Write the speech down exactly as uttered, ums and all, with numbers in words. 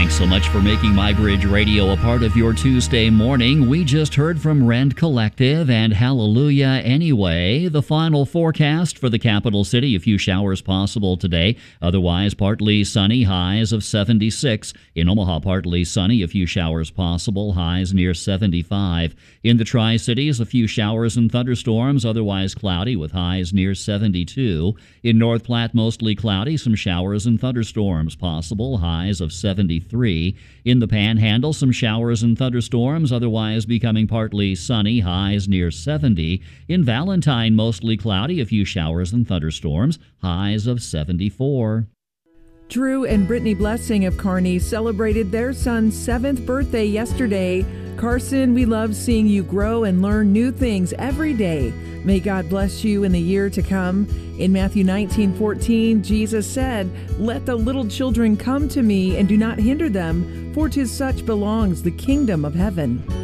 Thanks so much for making My Bridge Radio a part of your Tuesday morning. We just heard from Rend Collective and Hallelujah Anyway. The final forecast for the capital city, a few showers possible today. Otherwise, partly sunny, highs of seventy-six. In Omaha, partly sunny, a few showers possible, highs near seventy-five. In the Tri-Cities, a few showers and thunderstorms, otherwise cloudy with highs near seventy-two. In North Platte, mostly cloudy, some showers and thunderstorms possible, highs of seventy-three. In the Panhandle, some showers and thunderstorms, otherwise becoming partly sunny, highs near seventy. In Valentine, mostly cloudy, a few showers and thunderstorms, highs of seventy-four. Drew and Brittany Blessing of Kearney celebrated their son's seventh birthday yesterday. Carson, we love seeing you grow and learn new things every day. May God bless you in the year to come. In Matthew nineteen fourteen, Jesus said, "Let the little children come to me and do not hinder them, for to such belongs the kingdom of heaven."